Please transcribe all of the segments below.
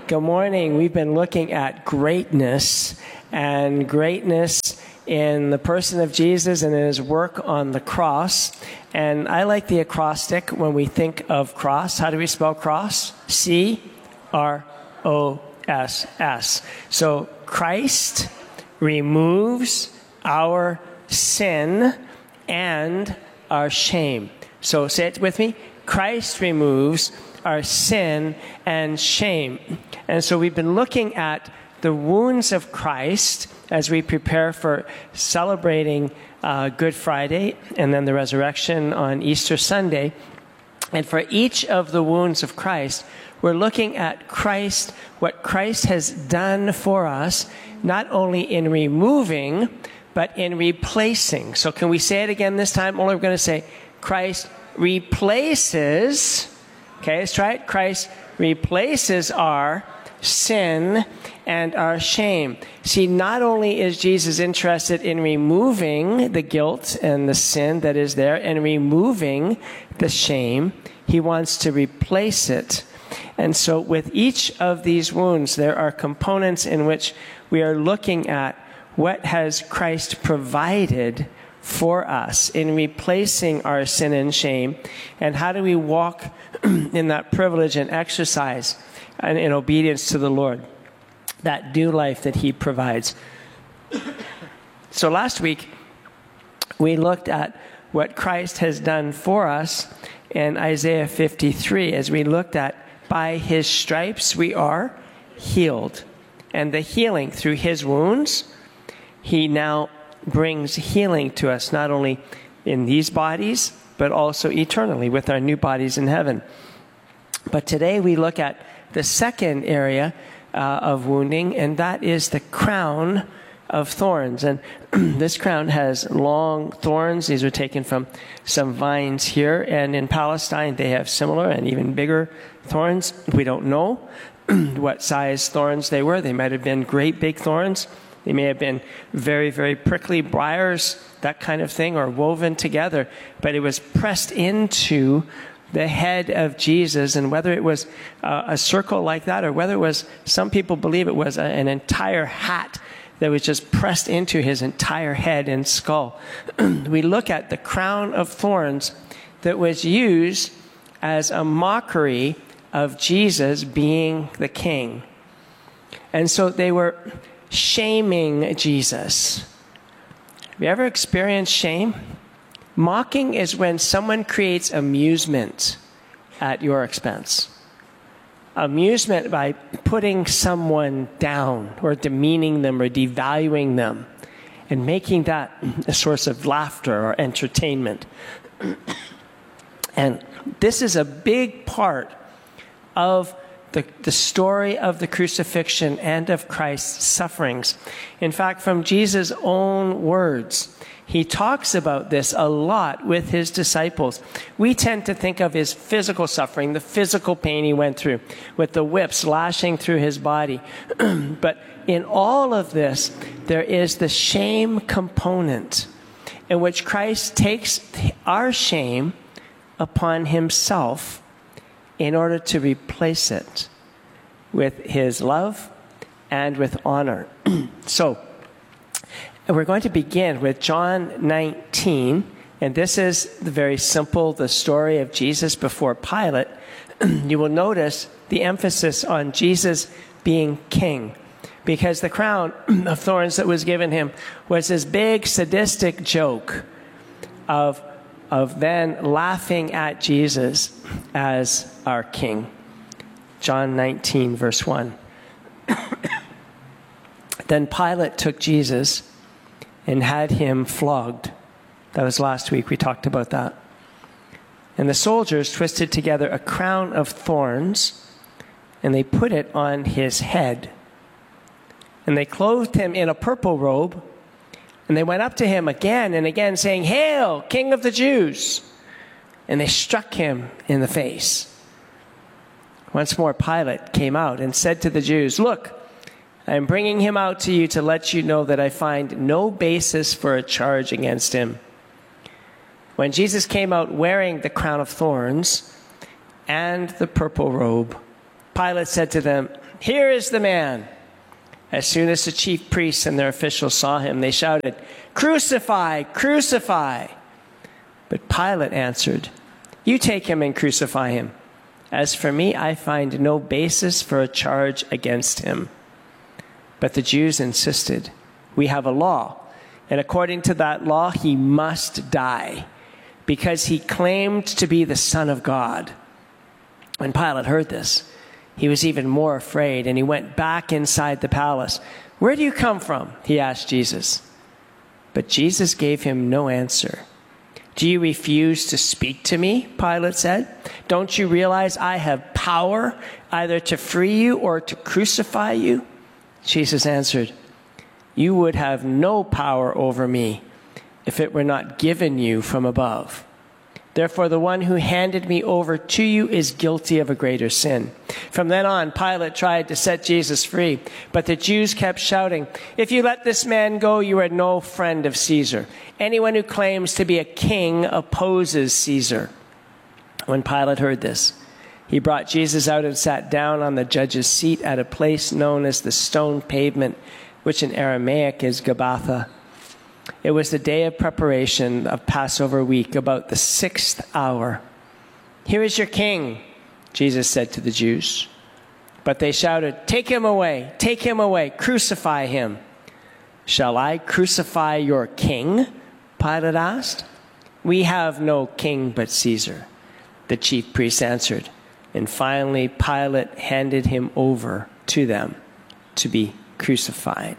Good morning. We've been looking at greatness and greatness in the person of Jesus and in his work on the cross. And I like the acrostic when we think of cross. How do we spell cross? C-R-O-S-S. So Christ removes our sin and our shame. So say it with me. Christ removes our sin and shame. And so we've been looking at the wounds of Christ as we prepare for celebrating Good Friday and then the resurrection on Easter Sunday. And for each of the wounds of Christ, we're looking at Christ, what Christ has done for us, not only in removing, but in replacing. So can we say it again this time? Only we're going to say, Christ replaces, okay, let's try it. Christ replaces our sin and our shame. See, not only is Jesus interested in removing the guilt and the sin that is there and removing the shame, he wants to replace it. And so with each of these wounds, there are components in which we are looking at what has Christ provided for us in replacing our sin and shame, and how do we walk in that privilege and exercise and in obedience to the Lord, that new life that he provides. So last week, we looked at what Christ has done for us in Isaiah 53, as we looked at by his stripes we are healed. And the healing through his wounds, he now brings healing to us, not only in these bodies, but also eternally with our new bodies in heaven. But today we look at the second area of wounding, and that is the crown of thorns. And this crown has long thorns. These are taken from some vines here. And in Palestine, they have similar and even bigger thorns. We don't know what size thorns they were. They might have been great big thorns. They may have been very, very prickly briars, that kind of thing, or woven together. But it was pressed into the head of Jesus, and whether it was a circle like that, or whether it was, some people believe it was an entire hat that was just pressed into his entire head and skull. We look at the crown of thorns that was used as a mockery of Jesus being the king. And so they were shaming Jesus. Have you ever experienced shame? Mocking is when someone creates amusement at your expense. Amusement by putting someone down or demeaning them or devaluing them and making that a source of laughter or entertainment. And this is a big part of the story of the crucifixion and of Christ's sufferings. In fact, from Jesus' own words, he talks about this a lot with his disciples. We tend to think of his physical suffering, the physical pain he went through, with the whips lashing through his body. But in all of this, there is the shame component in which Christ takes our shame upon himself in order to replace it with his love and with honor. So, we're going to begin with John 19, and this is very simple, the story of Jesus before Pilate. You will notice the emphasis on Jesus being king, because the crown of thorns that was given him was this big sadistic joke of then laughing at Jesus as our king. John 19, verse 1. Then Pilate took Jesus and had him flogged. That was last week. We talked about that. And the soldiers twisted together a crown of thorns, and they put it on his head. And they clothed him in a purple robe, and they went up to him again and again, saying, "Hail, King of the Jews!" And they struck him in the face. Once more Pilate came out and said to the Jews, "Look, I am bringing him out to you to let you know that I find no basis for a charge against him." When Jesus came out wearing the crown of thorns and the purple robe, Pilate said to them, Here is the man. As soon as the chief priests and their officials saw him, they shouted, Crucify! Crucify! But Pilate answered, You take him and crucify him. As for me, I find no basis for a charge against him. But the Jews insisted, We have a law, and according to that law, he must die, because he claimed to be the Son of God. When Pilate heard this, he was even more afraid, and he went back inside the palace. Where do you come from? He asked Jesus. But Jesus gave him no answer. Do you refuse to speak to me? Pilate said. Don't you realize I have power either to free you or to crucify you? Jesus answered, You would have no power over me if it were not given you from above. Therefore, the one who handed me over to you is guilty of a greater sin. From then on, Pilate tried to set Jesus free, but the Jews kept shouting, If you let this man go, you are no friend of Caesar. Anyone who claims to be a king opposes Caesar. When Pilate heard this, he brought Jesus out and sat down on the judge's seat at a place known as the Stone Pavement, which in Aramaic is Gabbatha. It was the day of preparation of Passover week, about the 6th hour. Here is your king, Jesus said to the Jews. But they shouted, Take him away, crucify him. Shall I crucify your king? Pilate asked. We have no king but Caesar, the chief priests answered. And finally, Pilate handed him over to them to be crucified.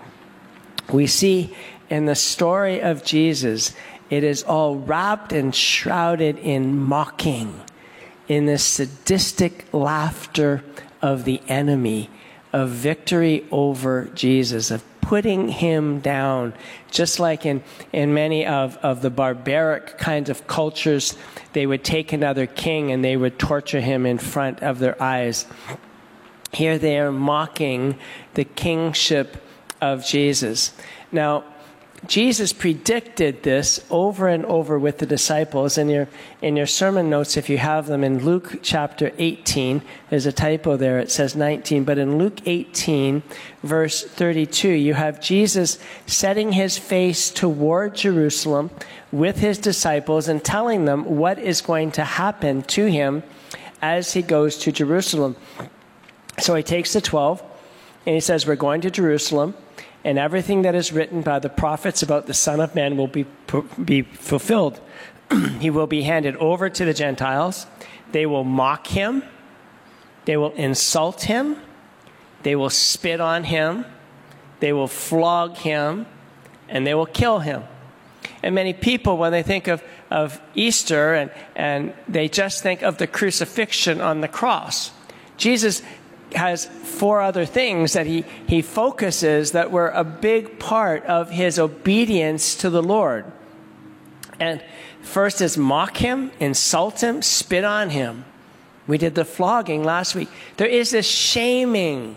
We see in the story of Jesus, it is all wrapped and shrouded in mocking, in the sadistic laughter of the enemy, of victory over Jesus, of putting him down. Just like in many of the barbaric kinds of cultures, they would take another king and they would torture him in front of their eyes. Here they are mocking the kingship of Jesus. Now, Jesus predicted this over and over with the disciples. In your sermon notes, if you have them, in Luke chapter 18, there's a typo there, it says 19, but in Luke 18, verse 32, you have Jesus setting his face toward Jerusalem with his disciples and telling them what is going to happen to him as he goes to Jerusalem. So he takes the 12, and he says, We're going to Jerusalem, and everything that is written by the prophets about the Son of Man will be fulfilled. He will be handed over to the Gentiles. They will mock him. They will insult him. They will spit on him. They will flog him. And they will kill him. And many people, when they think of Easter, and they just think of the crucifixion on the cross. Jesus has 4 other things that he focuses that were a big part of his obedience to the Lord. And first is mock him, insult him, spit on him. We did the flogging last week. There is this shaming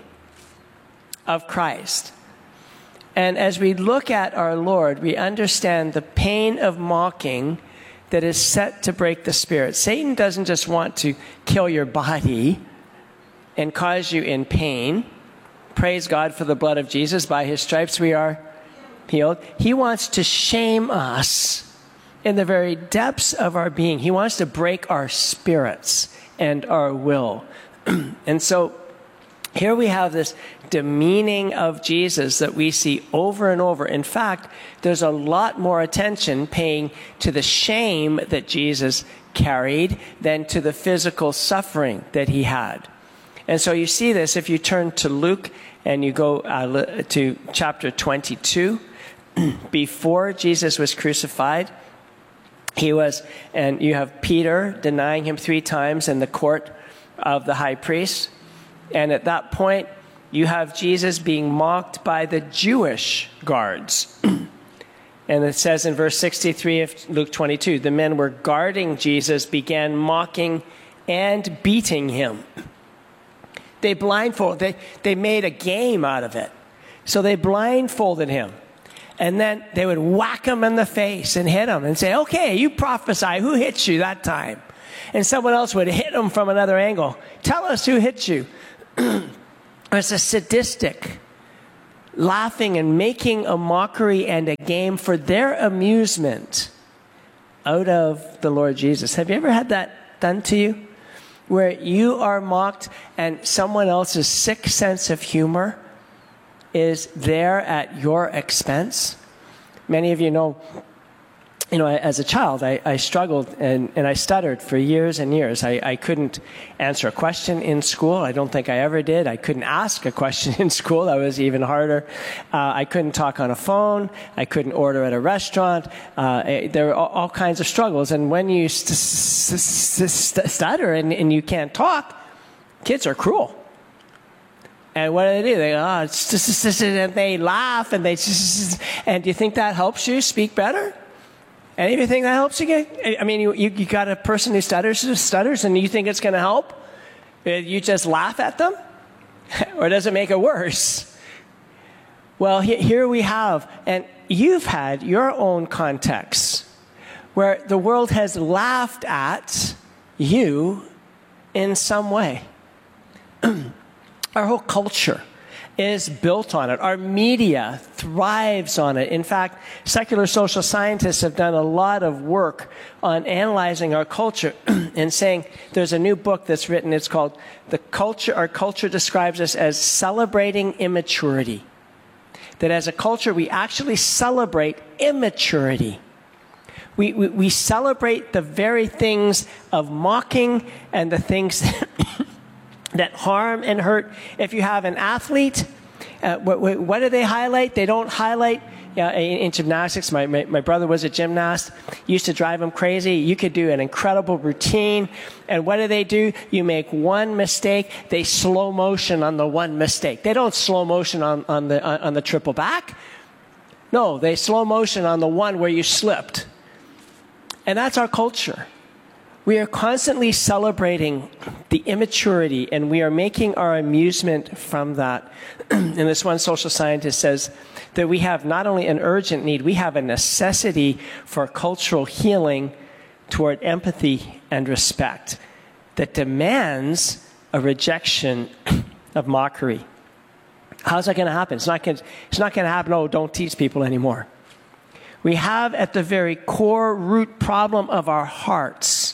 of Christ. And as we look at our Lord, we understand the pain of mocking that is set to break the spirit. Satan doesn't just want to kill your body and cause you in pain. Praise God for the blood of Jesus. By his stripes we are healed. He wants to shame us in the very depths of our being. He wants to break our spirits and our will. And so here we have this demeaning of Jesus that we see over and over. In fact, there's a lot more attention paying to the shame that Jesus carried than to the physical suffering that he had. And so you see this if you turn to Luke and you go to chapter 22. Before Jesus was crucified, and you have Peter denying him 3 times in the court of the high priest. And at that point, you have Jesus being mocked by the Jewish guards. And it says in verse 63 of Luke 22, the men were guarding Jesus, began mocking and beating him. They blindfolded. They made a game out of it. So they blindfolded him. And then they would whack him in the face and hit him and say, okay, you prophesy. Who hit you that time? And someone else would hit him from another angle. Tell us who hit you. as a sadistic, laughing and making a mockery and a game for their amusement out of the Lord Jesus. Have you ever had that done to you? Where you are mocked and someone else's sick sense of humor is there at your expense? Many of you know, as a child, I struggled and I stuttered for years and years. I couldn't answer a question in school. I don't think I ever did. I couldn't ask a question in school. That was even harder. I couldn't talk on a phone. I couldn't order at a restaurant. There were all kinds of struggles. And when you stutter and you can't talk, kids are cruel. And what do? They go, oh, it's just, and they laugh and and do you think that helps you speak better? Any of you think that helps you get? I mean, you got a person who stutters, and you think it's going to help? You just laugh at them? Or does it make it worse? Well, here we have, and you've had your own contexts where the world has laughed at you in some way. Our whole culture is built on it. Our media thrives on it. In fact, secular social scientists have done a lot of work on analyzing our culture and saying there's a new book that's written. It's called Our Culture Describes Us as Celebrating Immaturity. That as a culture, we actually celebrate immaturity. We celebrate the very things of mocking and the things that harm and hurt. If you have an athlete, what do they highlight? They don't highlight, in gymnastics, my brother was a gymnast, used to drive him crazy. You could do an incredible routine, and what do? You make one mistake, they slow motion on the one mistake. They don't slow motion on the triple back. No, they slow motion on the one where you slipped. And that's our culture. We are constantly celebrating the immaturity, and we are making our amusement from that. And this one social scientist says that we have not only an urgent need, we have a necessity for cultural healing toward empathy and respect that demands a rejection of mockery. How's that going to happen? It's not going to happen, oh, don't teach people anymore. We have at the very core root problem of our hearts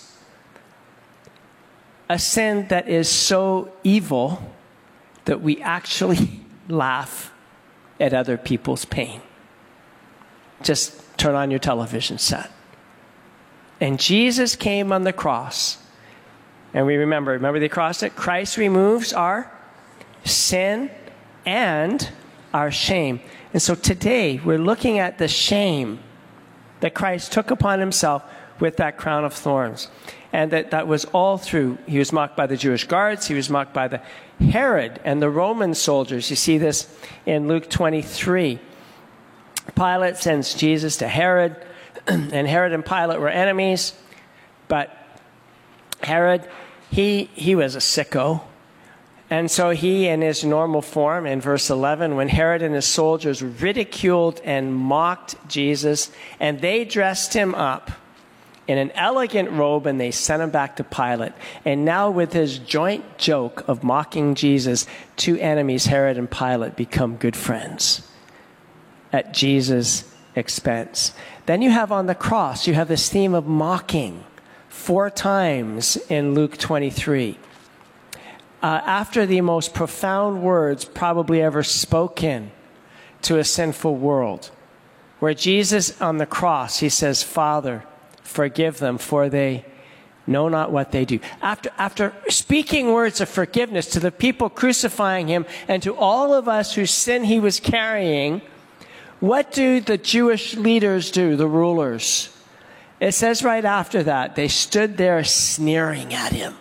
a sin that is so evil that we actually laugh at other people's pain. Just turn on your television set. And Jesus came on the cross. And we remember the cross that Christ removes our sin and our shame. And so today we're looking at the shame that Christ took upon himself with that crown of thorns. And that was all through. He was mocked by the Jewish guards. He was mocked by the Herod and the Roman soldiers. You see this in Luke 23. Pilate sends Jesus to Herod, and Herod and Pilate were enemies. But Herod, he was a sicko. And so he, in his normal form, in verse 11, when Herod and his soldiers ridiculed and mocked Jesus, and they dressed him up in an elegant robe, and they sent him back to Pilate. And now with his joint joke of mocking Jesus, two enemies, Herod and Pilate, become good friends at Jesus' expense. Then you have on the cross, you have this theme of mocking 4 times in Luke 23. After the most profound words probably ever spoken to a sinful world, where Jesus on the cross, he says, Father, forgive them, for they know not what they do. After speaking words of forgiveness to the people crucifying him and to all of us whose sin he was carrying, what do the Jewish leaders do, the rulers? It says right after that, they stood there sneering at him.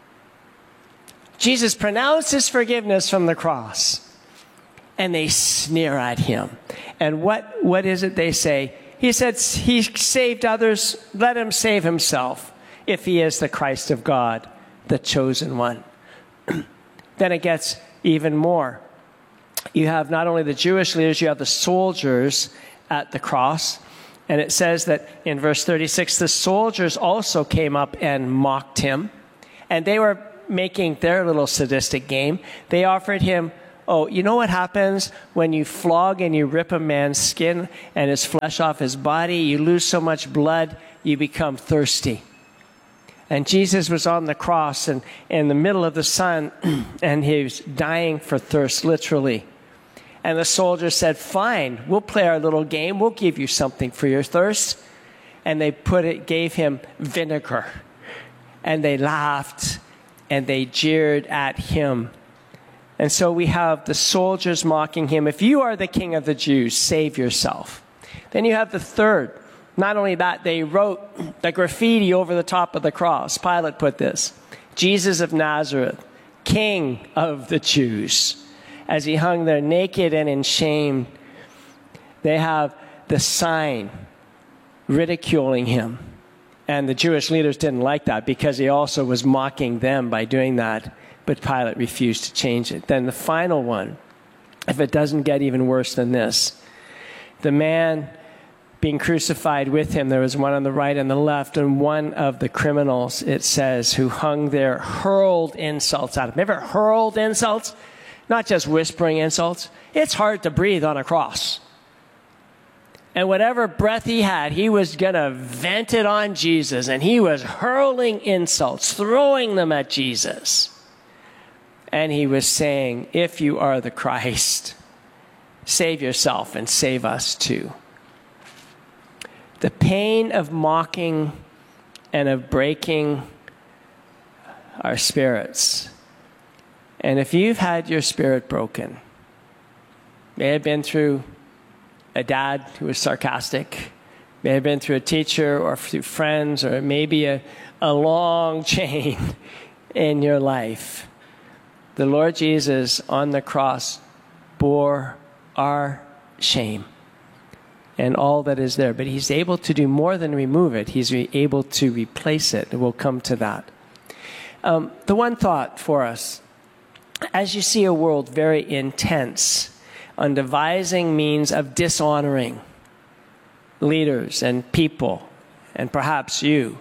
Jesus pronounces forgiveness from the cross, and they sneer at him. And what is it they say? He said, he saved others, let him save himself, if he is the Christ of God, the chosen one. Then it gets even more. You have not only the Jewish leaders, you have the soldiers at the cross. And it says that in verse 36, the soldiers also came up and mocked him. And they were making their little sadistic game. They offered him Oh, you know what happens when you flog and you rip a man's skin and his flesh off his body? You lose so much blood, you become thirsty. And Jesus was on the cross and in the middle of the sun, and he was dying for thirst, literally. And the soldiers said, fine, we'll play our little game. We'll give you something for your thirst. And they gave him vinegar. And they laughed and they jeered at him. And so we have the soldiers mocking him. If you are the king of the Jews, save yourself. Then you have the third. Not only that, they wrote the graffiti over the top of the cross. Pilate put this: Jesus of Nazareth, King of the Jews. As he hung there naked and in shame, they have the sign ridiculing him. And the Jewish leaders didn't like that because he also was mocking them by doing that. But Pilate refused to change it. Then the final one, if it doesn't get even worse than this, the man being crucified with him, there was one on the right and the left, and one of the criminals, it says, who hung there, hurled insults at him. Ever hurled insults? Not just whispering insults. It's hard to breathe on a cross. And whatever breath he had, he was going to vent it on Jesus. And he was hurling insults, throwing them at Jesus. And he was saying, if you are the Christ, save yourself and save us too. The pain of mocking and of breaking our spirits. And if you've had your spirit broken, may have been through a dad who was sarcastic, may have been through a teacher or through friends, or maybe a long chain in your life. The Lord Jesus on the cross bore our shame and all that is there. But he's able to do more than remove it. He's able to replace it. We'll come to that. The one thought for us, as you see a world very intense on devising means of dishonoring leaders and people, and perhaps you.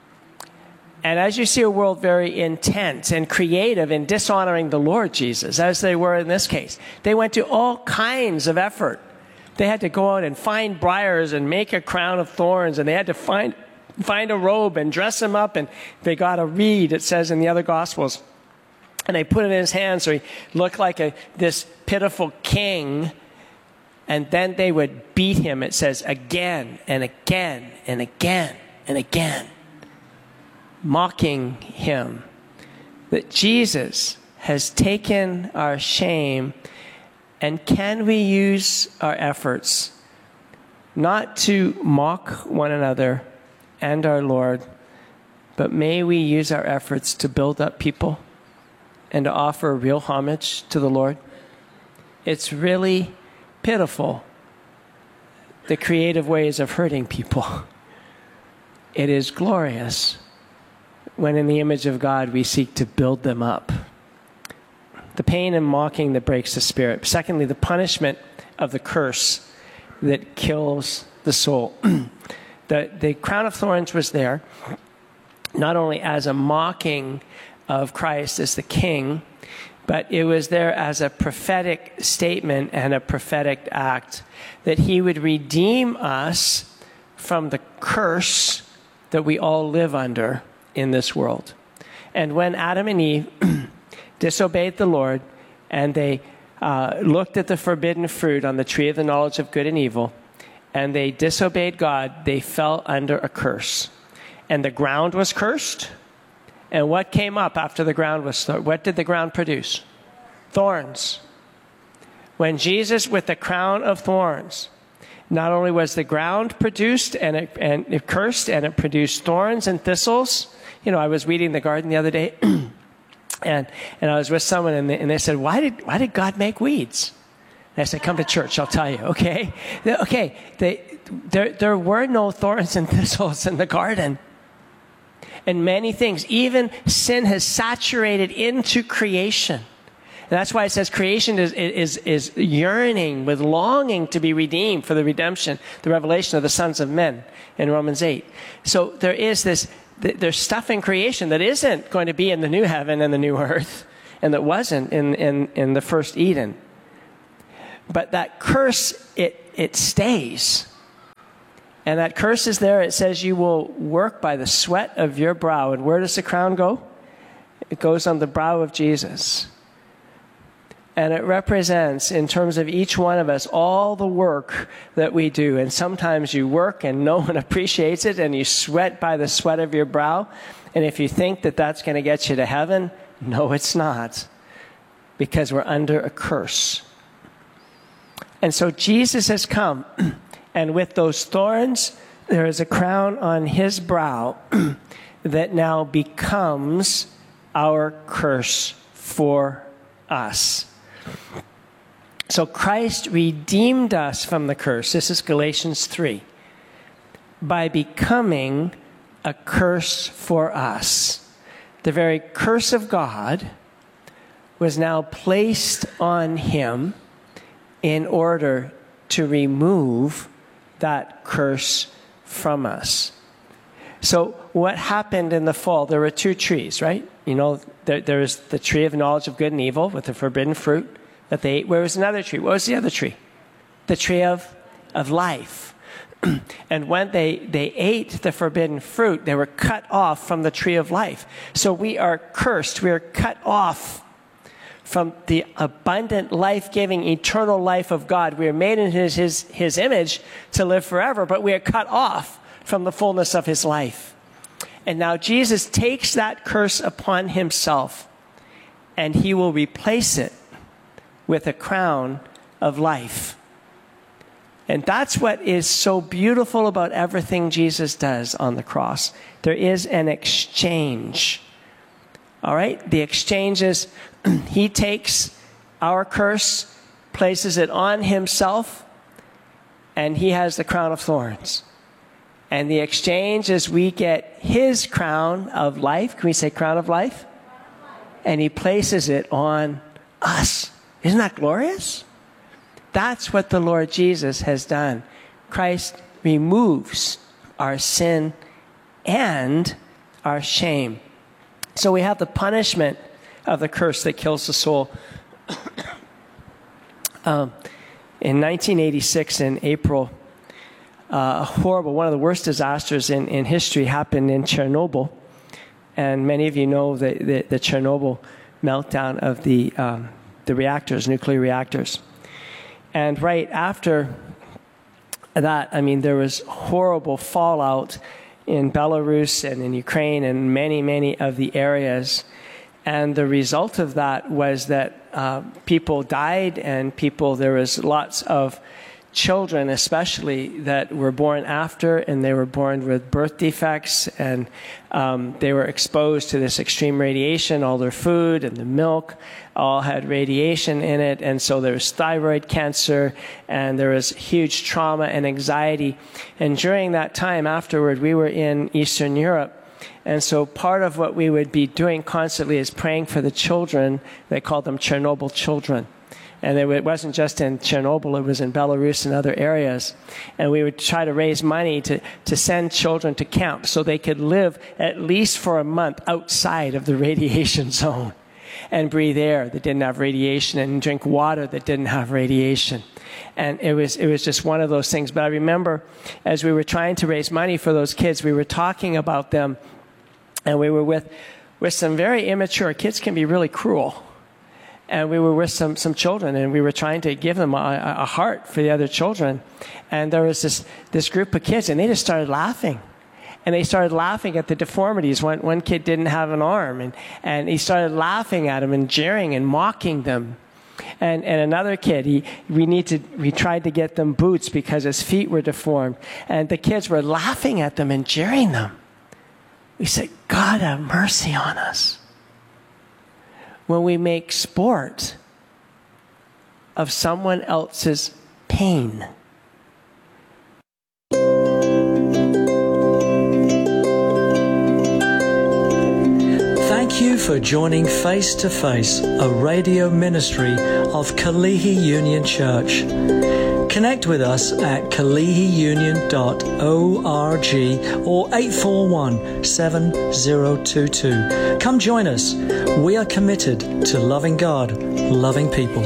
And as you see a world very intense and creative in dishonoring the Lord Jesus, as they were in this case, they went to all kinds of effort. They had to go out and find briars and make a crown of thorns, and they had to find a robe and dress him up, and they got a reed, it says in the other Gospels, and they put it in his hand so he looked like this pitiful king. And then they would beat him, it says, again and again and again and again, mocking him. That Jesus has taken our shame, and can we use our efforts not to mock one another and our Lord, but may we use our efforts to build up people and to offer real homage to the Lord? It's really pitiful, the creative ways of hurting people. It is glorious when in the image of God we seek to build them up. The pain and mocking that breaks the spirit. Secondly, the punishment of the curse that kills the soul. The crown of thorns was there, not only as a mocking of Christ as the King, but it was there as a prophetic statement and a prophetic act that he would redeem us from the curse that we all live under in this world. And when Adam and Eve disobeyed the Lord and they looked at the forbidden fruit on the tree of the knowledge of good and evil, and they disobeyed God, they fell under a curse. And the ground was cursed. And what came up after the ground was, what did the ground produce? Thorns. When Jesus, with the crown of thorns, not only was the ground produced and it cursed, and it produced thorns and thistles. You know, I was weeding the garden the other day, and I was with someone, and they said, why did God make weeds? And I said, come to church, I'll tell you, okay? Okay, there were no thorns and thistles in the garden. And many things, even sin has saturated into creation. And that's why it says creation is yearning with longing to be redeemed for the redemption, the revelation of the sons of men in Romans 8. So there is there's stuff in creation that isn't going to be in the new heaven and the new earth. and that wasn't in the first Eden. But that curse, it stays. And that curse is there. It says you will work by the sweat of your brow. And where does the crown go? It goes on the brow of Jesus. And it represents, in terms of each one of us, all the work that we do. And sometimes you work and no one appreciates it, and you sweat by the sweat of your brow. And if you think that that's going to get you to heaven, no, it's not. Because we're under a curse. And so Jesus has come, and with those thorns, there is a crown on his brow that now becomes our curse for us. So Christ redeemed us from the curse. This is Galatians 3. By becoming a curse for us. The very curse of God was now placed on him in order to remove that curse from us. So what happened in the fall? There were two trees, right? You know, there was the tree of knowledge of good and evil with the forbidden fruit that they ate. Where was another tree? What was the other tree? The tree of life. And when they ate the forbidden fruit, they were cut off from the tree of life. So we are cursed. We are cut off from the abundant, life-giving, eternal life of God. We are made in his image to live forever, but we are cut off from the fullness of his life. And now Jesus takes that curse upon himself, and he will replace it with a crown of life. And that's what is so beautiful about everything Jesus does on the cross. There is an exchange. All right? The exchange is he takes our curse, places it on himself, and he has the crown of thorns. And the exchange is we get his crown of life. Can we say crown of life? And he places it on us. Isn't that glorious? That's what the Lord Jesus has done. Christ removes our sin and our shame. So we have the punishment of the curse that kills the soul. In 1986, in April, a horrible, one of the worst disasters in history happened in Chernobyl. And many of you know the Chernobyl meltdown of the reactors, nuclear reactors. And right after that, I mean, there was horrible fallout in Belarus and in Ukraine and many, many of the areas. And the result of that was that people died, and there was lots of children especially that were born after, and they were born with birth defects, and they were exposed to this extreme radiation. All their food and the milk all had radiation in it, and so there was thyroid cancer, and there was huge trauma and anxiety. And during that time afterward, we were in Eastern Europe, and so part of what we would be doing constantly is praying for the children. They called them Chernobyl children. And it wasn't just in Chernobyl, it was in Belarus and other areas. And we would try to raise money to send children to camp so they could live at least for a month outside of the radiation zone and breathe air that didn't have radiation and drink water that didn't have radiation. And it was just one of those things. But I remember as we were trying to raise money for those kids, we were talking about them, and we were with some very immature kids. Can be really cruel. And we were with some children, and we were trying to give them a heart for the other children. And there was this group of kids, and they just started laughing. And they started laughing at the deformities. One kid didn't have an arm, and he started laughing at them and jeering and mocking them. And another kid, we tried to get them boots because his feet were deformed. And the kids were laughing at them and jeering them. We said, God have mercy on us. When we make sport of someone else's pain. Thank you for joining Face to Face, a radio ministry of Kalihi Union Church. Connect with us at kalihiunion.org or 841-7022. Come join us. We are committed to loving God, loving people.